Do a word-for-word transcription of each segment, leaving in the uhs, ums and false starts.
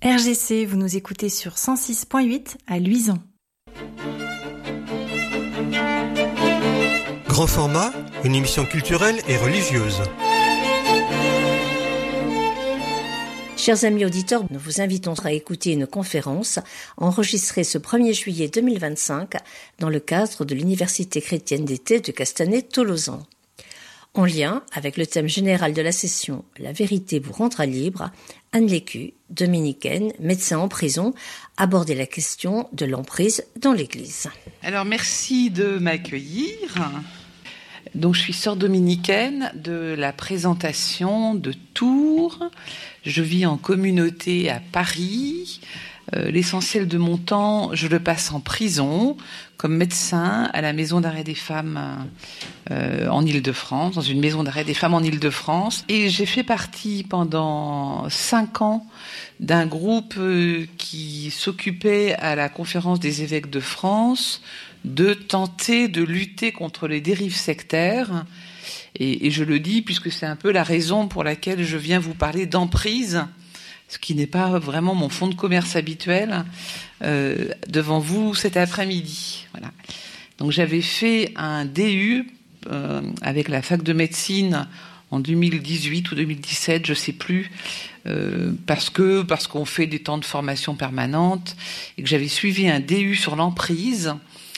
R G C, vous nous écoutez sur cent six point huit à Luizan. Grand format, une émission culturelle et religieuse. Chers amis auditeurs, nous vous invitons à écouter une conférence enregistrée ce premier juillet deux mille vingt-cinq dans le cadre de l'Université chrétienne d'été de Castanet-Tolosan. En lien avec le thème général de la session « La vérité vous rendra libre », Anne Lécu, dominicaine, médecin en prison, abordait la question de l'emprise dans l'Église. Alors merci de m'accueillir. Donc je suis sœur dominicaine de la présentation de Tours. Je vis en communauté à Paris. Euh, l'essentiel de mon temps, je le passe en prison, comme médecin à la maison d'arrêt des femmes euh, en Île-de-France, dans une maison d'arrêt des femmes en Île-de-France. Et j'ai fait partie pendant cinq ans d'un groupe euh, qui s'occupait à la conférence des évêques de France de tenter de lutter contre les dérives sectaires. Et, et je le dis puisque c'est un peu la raison pour laquelle je viens vous parler d'emprise, ce qui n'est pas vraiment mon fonds de commerce habituel, euh, devant vous cet après-midi. Voilà. Donc j'avais fait un D U euh, avec la fac de médecine en deux mille dix-huit ou deux mille dix-sept, je sais plus, euh, parce que parce qu'on fait des temps de formation permanente et que j'avais suivi un D U sur l'emprise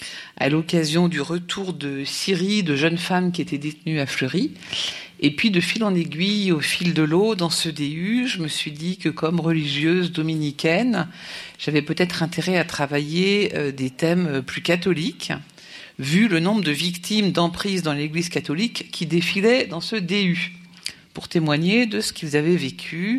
à l'occasion du retour de Syrie de jeunes femmes qui étaient détenues à Fleury. Et puis, de fil en aiguille, au fil de l'eau, dans ce D U, je me suis dit que comme religieuse dominicaine, j'avais peut-être intérêt à travailler euh, des thèmes plus catholiques, vu le nombre de victimes d'emprise dans l'Église catholique qui défilaient dans ce D U, pour témoigner de ce qu'ils avaient vécu,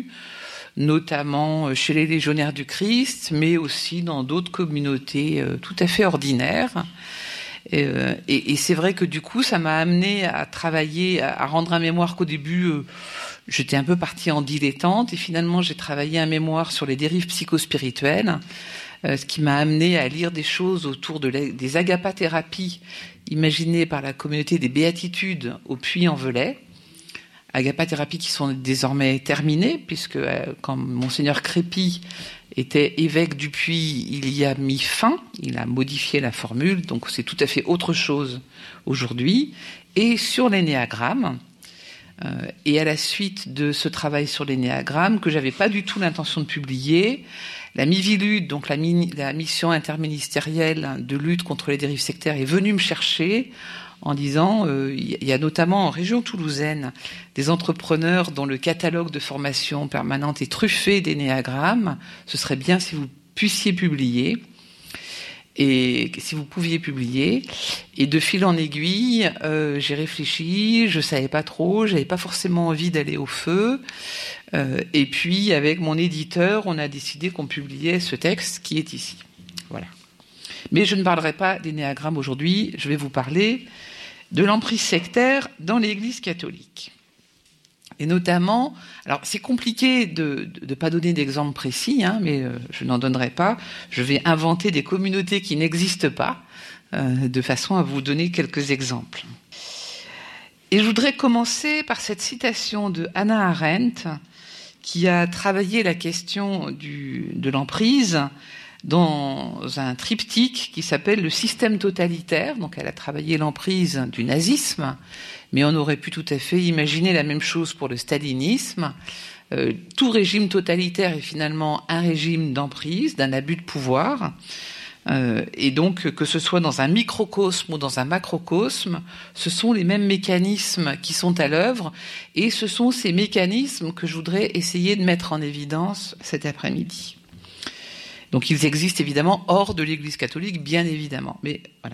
notamment chez les légionnaires du Christ, mais aussi dans d'autres communautés euh, tout à fait ordinaires. Et, et, et c'est vrai que du coup, ça m'a amené à travailler, à rendre un mémoire qu'au début, euh, j'étais un peu partie en dilettante, et finalement, j'ai travaillé un mémoire sur les dérives psychospirituelles, euh, ce qui m'a amené à lire des choses autour de la, des agapathérapies imaginées par la communauté des Béatitudes au Puy-en-Velay. Agapathérapies qui sont désormais terminées, puisque euh, quand Monseigneur Crépy était évêque du Puy, il y a mis fin, il a modifié la formule, donc c'est tout à fait autre chose aujourd'hui. Et sur l'énéagramme, euh, et à la suite de ce travail sur l'énéagramme, que j'avais pas du tout l'intention de publier, la Mivilude, donc la, mi- la mission interministérielle de lutte contre les dérives sectaires, est venue me chercher en disant, euh, il y a notamment en région toulousaine des entrepreneurs dont le catalogue de formation permanente est truffé d'énéagrammes. Ce serait bien si vous puissiez publier, et si vous pouviez publier. Et de fil en aiguille, euh, j'ai réfléchi, je savais pas trop, j'avais pas forcément envie d'aller au feu. Euh, et puis, avec mon éditeur, on a décidé qu'on publiait ce texte qui est ici. Voilà. Mais je ne parlerai pas d'énéagramme aujourd'hui, je vais vous parler de l'emprise sectaire dans l'Église catholique. Et notamment, alors c'est compliqué de ne pas donner d'exemple précis, hein, mais euh, je n'en donnerai pas. Je vais inventer des communautés qui n'existent pas, euh, de façon à vous donner quelques exemples. Et je voudrais commencer par cette citation de Hannah Arendt, qui a travaillé la question du, de l'emprise dans un triptyque qui s'appelle le système totalitaire. Donc elle a travaillé l'emprise du nazisme, mais on aurait pu tout à fait imaginer la même chose pour le stalinisme. Euh, tout régime totalitaire est finalement un régime d'emprise, d'un abus de pouvoir. Euh, et donc, que ce soit dans un microcosme ou dans un macrocosme, ce sont les mêmes mécanismes qui sont à l'œuvre, et ce sont ces mécanismes que je voudrais essayer de mettre en évidence cet après-midi. Donc ils existent évidemment hors de l'Église catholique, bien évidemment. Mais voilà.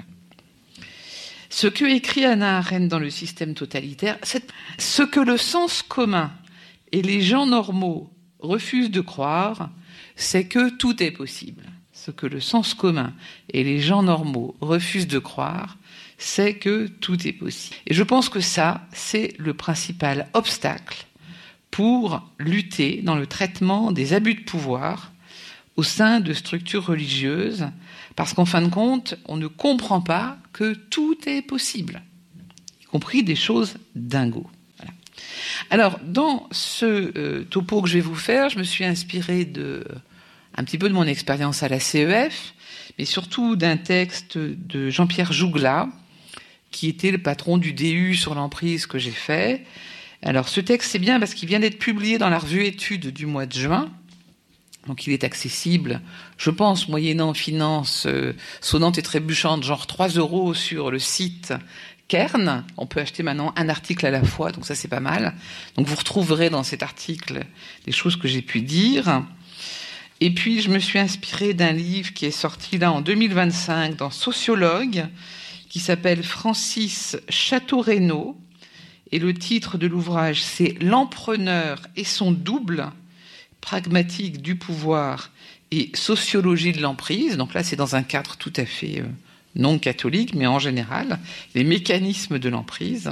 Ce que écrit Hannah Arendt dans le système totalitaire, c'est ce que le sens commun et les gens normaux refusent de croire, c'est que tout est possible. Ce que le sens commun et les gens normaux refusent de croire, c'est que tout est possible. Et je pense que ça, c'est le principal obstacle pour lutter dans le traitement des abus de pouvoir au sein de structures religieuses, parce qu'en fin de compte, on ne comprend pas que tout est possible, y compris des choses dingos. Voilà. Alors, dans ce euh, topo que je vais vous faire, je me suis inspirée de un petit peu de mon expérience à la C E F, mais surtout d'un texte de Jean-Pierre Jougla, qui était le patron du D U sur l'emprise que j'ai fait. Alors ce texte, c'est bien parce qu'il vient d'être publié dans la revue Études du mois de juin. Donc il est accessible, je pense, moyennant finance euh, sonnante et trébuchante, genre trois euros sur le site Kern. On peut acheter maintenant un article à la fois, donc ça c'est pas mal. Donc vous retrouverez dans cet article les choses que j'ai pu dire. Et puis je me suis inspirée d'un livre qui est sorti là en deux mille vingt-cinq dans Sociologue, qui s'appelle Francis Chateau-Renaud. Et le titre de l'ouvrage, c'est « L'empreneur et son double ». Pragmatique du pouvoir et sociologie de l'emprise. Donc là, c'est dans un cadre tout à fait euh, non catholique, mais en général, les mécanismes de l'emprise.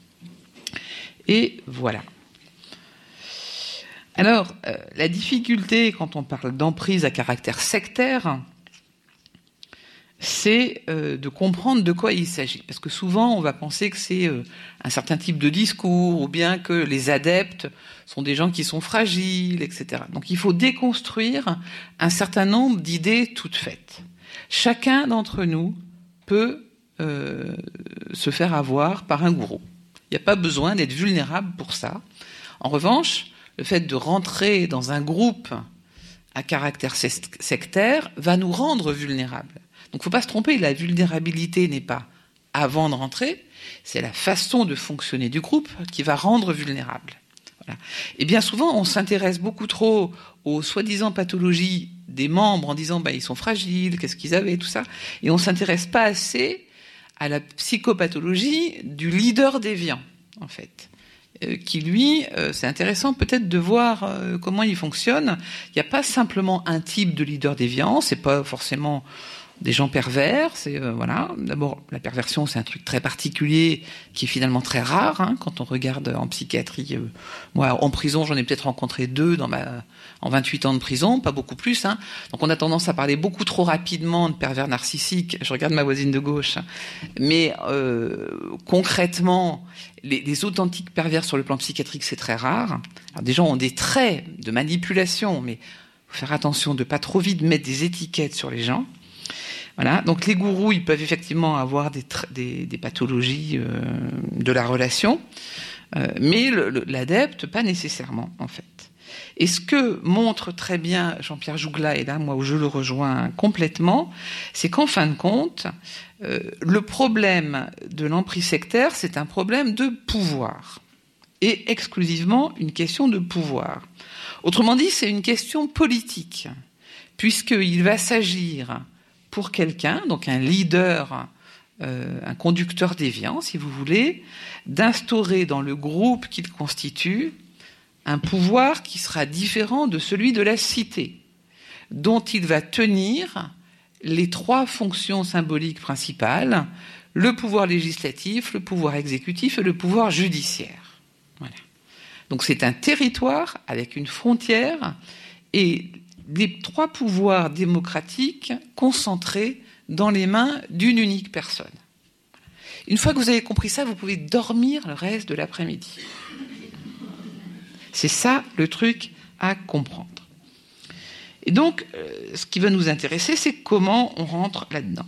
Et voilà. Alors, euh, la difficulté, quand on parle d'emprise à caractère sectaire, c'est euh, de comprendre de quoi il s'agit. Parce que souvent, on va penser que c'est euh, un certain type de discours, ou bien que les adeptes sont des gens qui sont fragiles, et cetera. Donc il faut déconstruire un certain nombre d'idées toutes faites. Chacun d'entre nous peut euh, se faire avoir par un gourou. Il n'y a pas besoin d'être vulnérable pour ça. En revanche, le fait de rentrer dans un groupe à caractère sectaire va nous rendre vulnérables. Donc il ne faut pas se tromper, la vulnérabilité n'est pas avant de rentrer, c'est la façon de fonctionner du groupe qui va rendre vulnérable. Voilà. Et bien souvent, on s'intéresse beaucoup trop aux soi-disant pathologies des membres en disant bah, ils sont fragiles, qu'est-ce qu'ils avaient, tout ça, et on ne s'intéresse pas assez à la psychopathologie du leader déviant, en fait. Euh, qui lui, euh, c'est intéressant peut-être de voir euh, comment il fonctionne. Il n'y a pas simplement un type de leader déviant, c'est pas forcément des gens pervers, c'est euh, voilà. D'abord, la perversion, c'est un truc très particulier qui est finalement très rare hein, quand on regarde en psychiatrie. Euh, moi, en prison, j'en ai peut-être rencontré deux dans ma en vingt-huit ans de prison, pas beaucoup plus. Hein. Donc, on a tendance à parler beaucoup trop rapidement de pervers narcissiques. Je regarde ma voisine de gauche, mais euh, concrètement, les, les authentiques pervers sur le plan psychiatrique, c'est très rare. Alors, des gens ont des traits de manipulation, mais faut faire attention de pas trop vite mettre des étiquettes sur les gens. Voilà. Donc les gourous, ils peuvent effectivement avoir des, des, des pathologies euh, de la relation, euh, mais le, le, l'adepte, pas nécessairement, en fait. Et ce que montre très bien Jean-Pierre Jougla, et là, moi, où je le rejoins complètement, c'est qu'en fin de compte, euh, le problème de l'emprise sectaire, c'est un problème de pouvoir, et exclusivement une question de pouvoir. Autrement dit, c'est une question politique, puisqu'il va s'agir pour quelqu'un, donc un leader, euh, un conducteur déviant, si vous voulez, d'instaurer dans le groupe qu'il constitue un pouvoir qui sera différent de celui de la cité, dont il va tenir les trois fonctions symboliques principales, le pouvoir législatif, le pouvoir exécutif et le pouvoir judiciaire. Voilà. Donc c'est un territoire avec une frontière et les trois pouvoirs démocratiques concentrés dans les mains d'une unique personne. Une fois que vous avez compris ça, vous pouvez dormir le reste de l'après-midi. C'est ça le truc à comprendre. Et donc, euh, ce qui va nous intéresser, c'est comment on rentre là-dedans.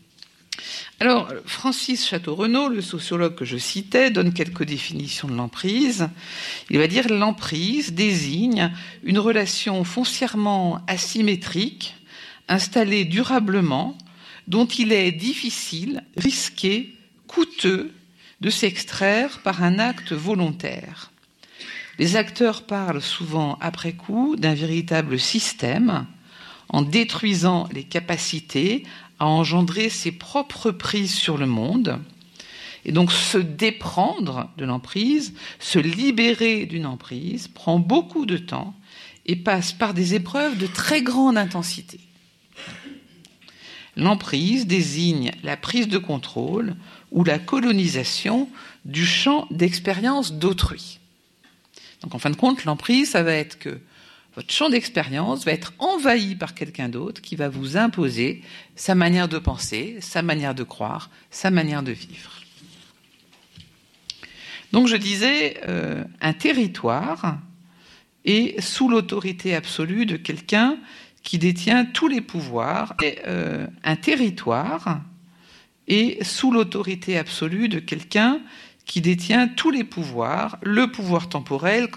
Alors, Francis Chateau-Renaud, le sociologue que je citais, donne quelques définitions de l'emprise. Il va dire « l'emprise désigne une relation foncièrement asymétrique, installée durablement, dont il est difficile, risqué, coûteux de s'extraire par un acte volontaire. Les acteurs parlent souvent après coup d'un véritable système, en détruisant les capacités à engendrer ses propres prises sur le monde. Et donc se déprendre de l'emprise, se libérer d'une emprise, prend beaucoup de temps et passe par des épreuves de très grande intensité. L'emprise désigne la prise de contrôle ou la colonisation du champ d'expérience d'autrui. Donc en fin de compte, l'emprise, ça va être que votre champ d'expérience va être envahi par quelqu'un d'autre qui va vous imposer sa manière de penser, sa manière de croire, sa manière de vivre. Donc je disais, euh, un territoire est sous l'autorité absolue de quelqu'un qui détient tous les pouvoirs. Et, euh, un territoire est sous l'autorité absolue de quelqu'un qui détient tous les pouvoirs, le pouvoir temporel.